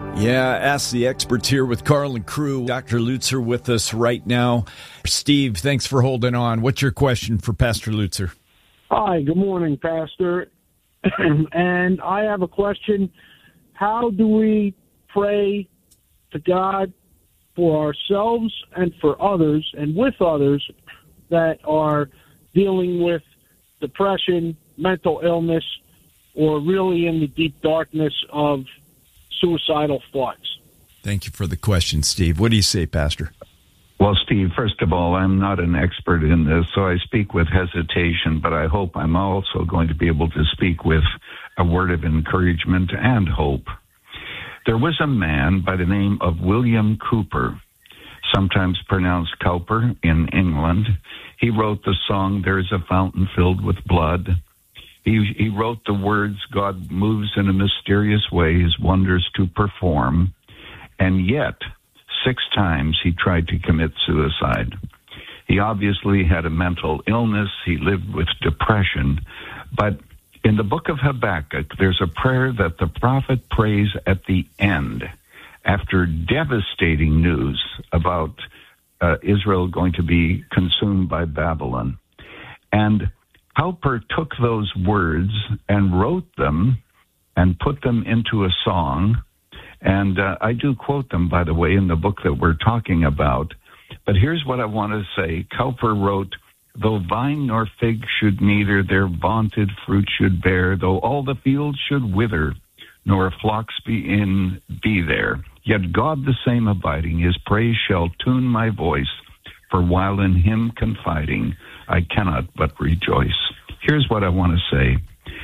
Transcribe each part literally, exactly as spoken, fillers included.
Yeah, Ask the Experts here with Carl and crew. Doctor Lutzer with us right now. Steve, thanks for holding on. What's your question for Pastor Lutzer? Hi, good morning, Pastor. And I have a question. How do we pray to God for ourselves and for others and with others that are dealing with depression, mental illness, or really in the deep darkness of suicidal thoughts? Thank you for the question, Steve. What do you say, Pastor? Well, Steve, first of all, I'm not an expert in this, so I speak with hesitation, but I hope I'm also going to be able to speak with a word of encouragement and hope. There was a man by the name of William Cowper, sometimes pronounced Cowper, in England. He wrote the song, "There's a Fountain Filled with Blood." He, he wrote the words, "God moves in a mysterious way his wonders to perform." And yet, six times he tried to commit suicide. He obviously had a mental illness. He lived with depression. But in the book of Habakkuk, there's a prayer that the prophet prays at the end, after devastating news about uh, Israel going to be consumed by Babylon. And Cowper took those words and wrote them and put them into a song. And uh, I do quote them, by the way, in the book that we're talking about. But here's what I want to say. Cowper wrote, "Though vine nor fig should neither their vaunted fruit should bear, though all the fields should wither, nor flocks be in be there, yet God the same abiding, his praise shall tune my voice, for while in him confiding, I cannot but rejoice." Here's what I want to say.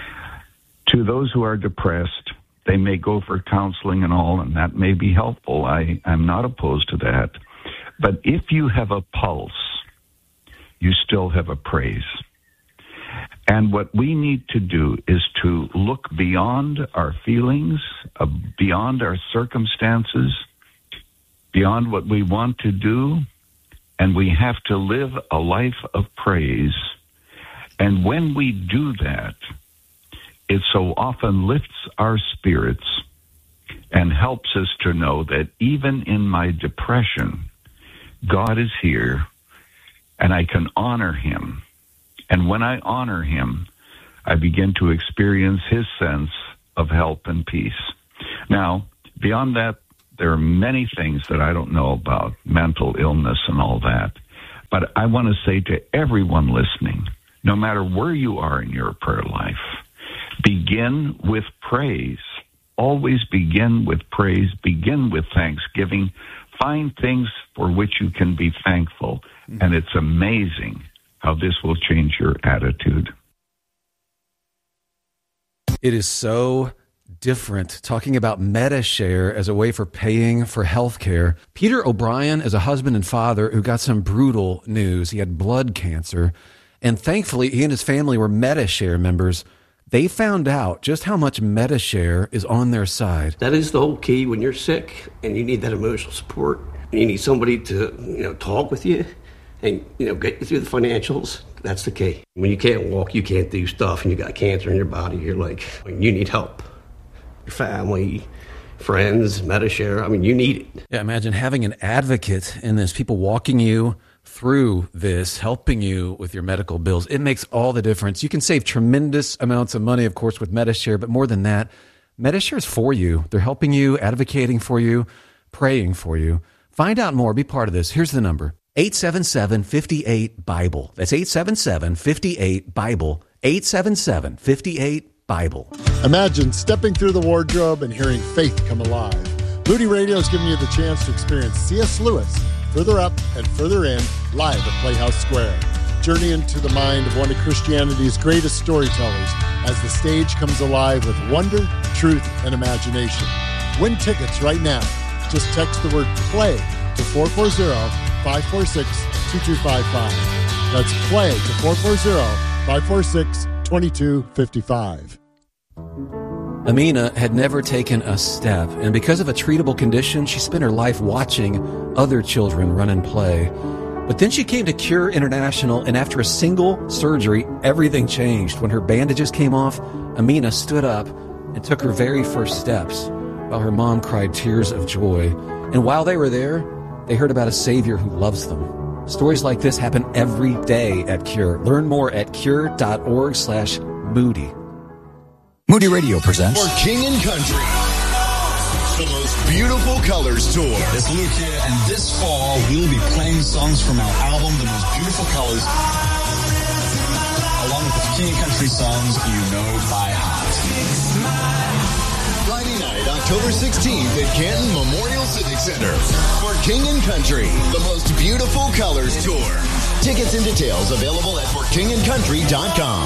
To those who are depressed, they may go for counseling and all, and that may be helpful. I, I'm not opposed to that. But if you have a pulse, you still have a praise. And what we need to do is to look beyond our feelings, uh, beyond our circumstances, beyond what we want to do, and we have to live a life of praise. And when we do that, it so often lifts our spirits and helps us to know that even in my depression, God is here and I can honor him. And when I honor him, I begin to experience his sense of help and peace. Now, beyond that, there are many things that I don't know about, mental illness and all that. But I want to say to everyone listening, no matter where you are in your prayer life, begin with praise. Always begin with praise. Begin with thanksgiving. Find things for which you can be thankful. Mm-hmm. And it's amazing how this will change your attitude. It is so different talking about MediShare as a way for paying for health care. Peter O'Brien is a husband and father who got some brutal news. He had blood cancer. And thankfully, he and his family were MediShare members. They found out just how much MediShare is on their side. That is the whole key when you're sick and you need that emotional support. And you need somebody to, you know, talk with you and, you know, get you through the financials. That's the key. When you can't walk, you can't do stuff, and you got cancer in your body, you're like, you need help. Your family, friends, MediShare, I mean, you need it. Yeah, imagine having an advocate in this, people walking you through this, helping you with your medical bills. It makes all the difference. You can save tremendous amounts of money, of course, with MediShare, but more than that, MediShare is for you. They're helping you, advocating for you, praying for you. Find out more. Be part of this. Here's the number. eight seven seven, five eight, Bible. That's eight seven seven, five eight, Bible. eight seven seven, five eight, Bible. Imagine stepping through the wardrobe and hearing faith come alive. Moody Radio is giving you the chance to experience C S Lewis, Further Up and Further In, live at Playhouse Square. Journey into the mind of one of Christianity's greatest storytellers as the stage comes alive with wonder, truth, and imagination. Win tickets right now. Just text the word PLAY to four four zero, five four six, two two five five. That's PLAY to four four zero, five four six, two two five five. Amina had never taken a step, and because of a treatable condition, she spent her life watching other children run and play. But then she came to Cure International, and after a single surgery, everything changed. When her bandages came off, Amina stood up and took her very first steps. while her mom cried tears of joy. And while they were there, they heard about a Savior who loves them. Stories like this happen every day at Cure. Learn more at cure.org slash Moody. Moody Radio presents For King and Country, the most beautiful colors tour. It's Luke here, and this fall we will be playing songs from our album, The Most Beautiful Colors, along with the King and Country songs you know by heart. Friday night, October sixteenth at Canton Memorial Civic Center. For King and Country, the most beautiful colors tour. Tickets and details available at for king and country dot com.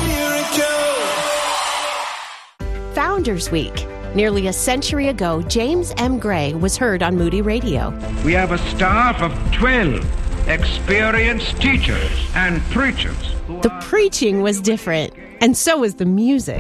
Founders Week. Nearly a century ago, James M. Gray was heard on Moody Radio. We have a staff of twelve experienced teachers and preachers. The preaching was different, and so was the music.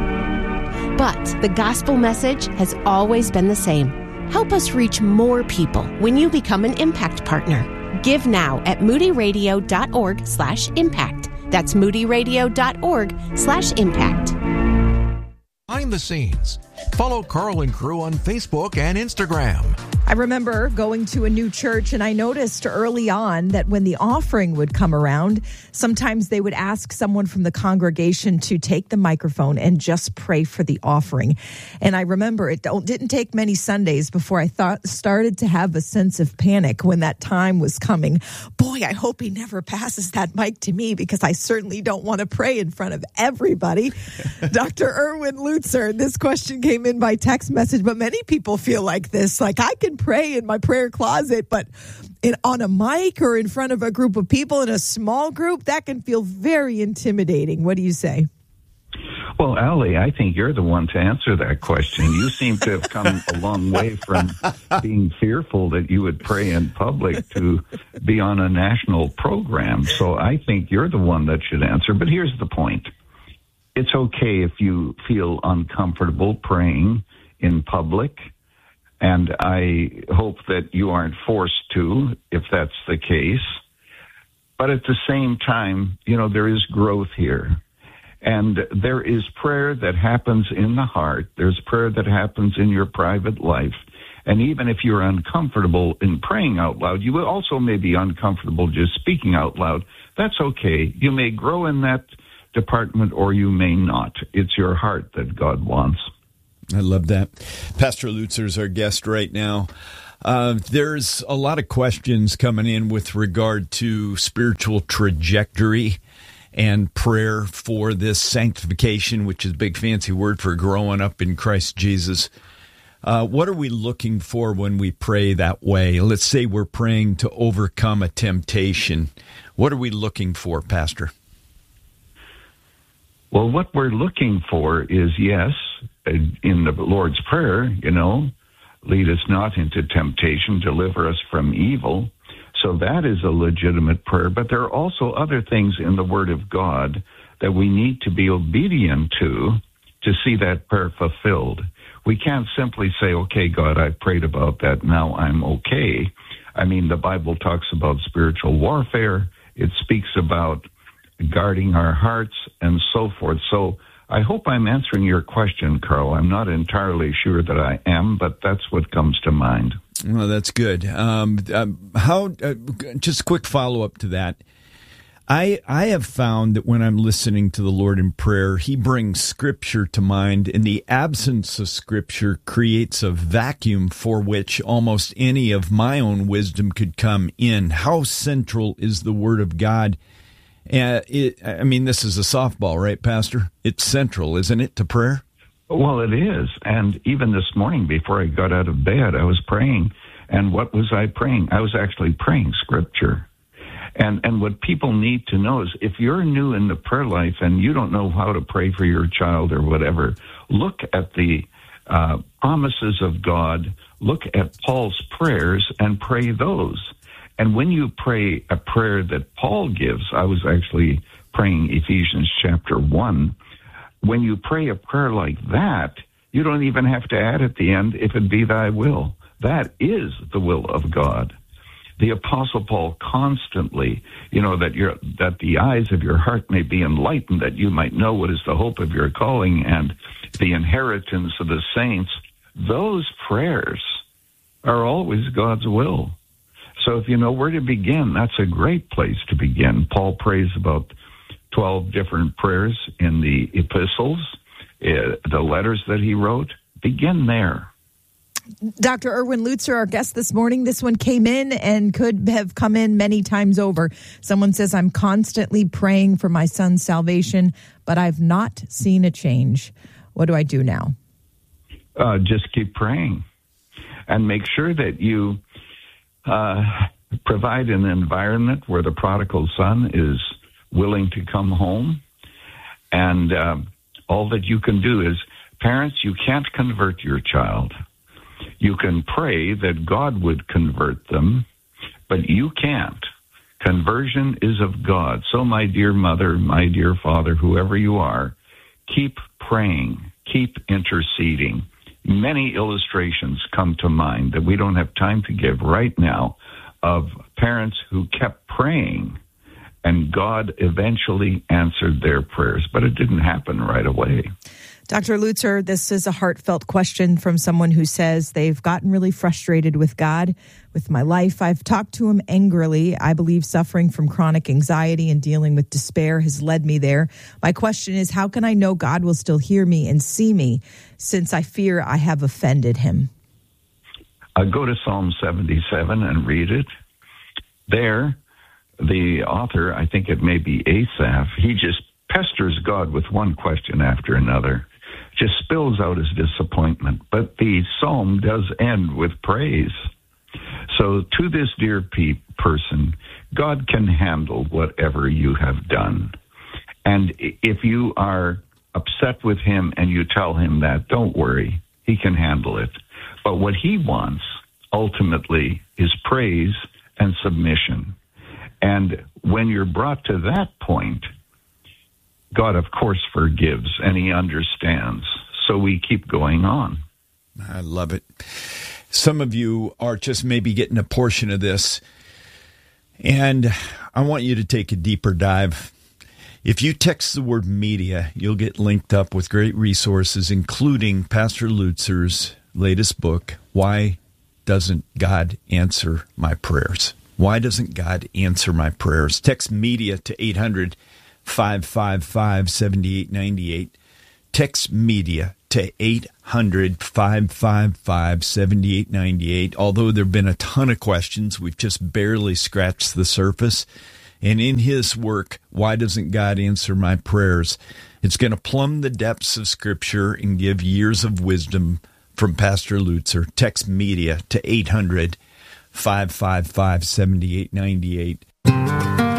But the gospel message has always been the same. Help us reach more people when you become an Impact Partner. Give now at moodyradio.org slash impact. That's moodyradio.org slash impact. Behind the scenes. Follow Carl and Crew on Facebook and Instagram. I remember going to a new church, and I noticed early on that when the offering would come around, sometimes they would ask someone from the congregation to take the microphone and just pray for the offering. And I remember it didn't take many Sundays before I thought started to have a sense of panic when that time was coming. Boy, I hope he never passes that mic to me, because I certainly don't want to pray in front of everybody. Doctor Erwin Lutzer, this question came in by text message, but many people feel like this. Like, I can pray in my prayer closet, but in, on a mic or in front of a group of people in a small group, that can feel very intimidating. What do you say? Well, Allie, I think you're the one to answer that question. You seem to have come a long way from being fearful that you would pray in public to be on a national program. So I think you're the one that should answer. But here's the point. It's okay if you feel uncomfortable praying in public. And I hope that you aren't forced to, if that's the case. But at the same time, you know, there is growth here. And there is prayer that happens in the heart. There's prayer that happens in your private life. And even if you're uncomfortable in praying out loud, you also may be uncomfortable just speaking out loud. That's okay. You may grow in that department or you may not. It's your heart that God wants. I love that. Pastor Lutzer is our guest right now. Uh, there's a lot of questions coming in with regard to spiritual trajectory and prayer for this sanctification, which is a big fancy word for growing up in Christ Jesus. Uh, what are we looking for when we pray that way? Let's say we're praying to overcome a temptation. What are we looking for, Pastor? Well, what we're looking for is, yes, in the Lord's Prayer, you know, lead us not into temptation, deliver us from evil. So that is a legitimate prayer. But there are also other things in the Word of God that we need to be obedient to to see that prayer fulfilled. We can't simply say, okay, God, I prayed about that, now I'm okay. I mean, the Bible talks about spiritual warfare. It speaks about guarding our hearts and so forth. So I hope I'm answering your question, Carl. I'm not entirely sure that I am, but that's what comes to mind. Well, that's good. Um, uh, how? Uh, just a quick follow-up to that. I I have found that when I'm listening to the Lord in prayer, He brings Scripture to mind, and the absence of Scripture creates a vacuum for which almost any of my own wisdom could come in. How central is the Word of God? Uh, it, I mean, this is a softball, right, Pastor? It's central, isn't it, to prayer? Well, it is. And even this morning, before I got out of bed, I was praying. And what was I praying? I was actually praying Scripture. And and what people need to know is if you're new in the prayer life and you don't know how to pray for your child or whatever, look at the uh, promises of God, look at Paul's prayers and pray those. And when you pray a prayer that Paul gives, I was actually praying Ephesians chapter one. When you pray a prayer like that, you don't even have to add at the end, if it be thy will. That is the will of God. The Apostle Paul constantly, you know, that your that the eyes of your heart may be enlightened, that you might know what is the hope of your calling and the inheritance of the saints, those prayers are always God's will. So if you know where to begin, that's a great place to begin. Paul prays about twelve different prayers in the epistles, uh, the letters that he wrote. Begin there. Doctor Erwin Lutzer, our guest this morning, this one came in and could have come in many times over. Someone says, I'm constantly praying for my son's salvation, but I've not seen a change. What do I do now? Uh, just keep praying and make sure that you uh, provide an environment where the prodigal son is willing to come home. And uh, all that you can do is, parents, you can't convert your child. You can pray that God would convert them, but you can't. Conversion is of God. So, my dear mother, my dear father, whoever you are, keep praying, keep interceding. Many illustrations come to mind that we don't have time to give right now of parents who kept praying, and God eventually answered their prayers, but it didn't happen right away. Doctor Lutzer, this is a heartfelt question from someone who says they've gotten really frustrated with God, with my life. I've talked to him angrily. I believe suffering from chronic anxiety and dealing with despair has led me there. My question is, how can I know God will still hear me and see me since I fear I have offended him? Uh, go to Psalm seventy-seven and read it. There, the author, I think it may be Asaph, he just pesters God with one question after another, just spills out his disappointment. But the psalm does end with praise. So to this dear pe- person, God can handle whatever you have done. And if you are upset with him and you tell him that, don't worry, he can handle it. But what he wants, ultimately, is praise and submission. And when you're brought to that point, God, of course, forgives, and he understands. So we keep going on. I love it. Some of you are just maybe getting a portion of this, and I want you to take a deeper dive. If you text the word media, you'll get linked up with great resources, including Pastor Lutzer's latest book, Why Doesn't God Answer My Prayers? Why doesn't God answer my prayers? Text media to eight hundred, five five five, seven eight nine eight. Text media to eight hundred, five five five, seven eight nine eight. Although there have been a ton of questions, we've just barely scratched the surface. And in his work, Why Doesn't God Answer My Prayers? It's going to plumb the depths of Scripture and give years of wisdom from Pastor Lutzer. Text media to eight hundred, five five five, seven eight nine eight.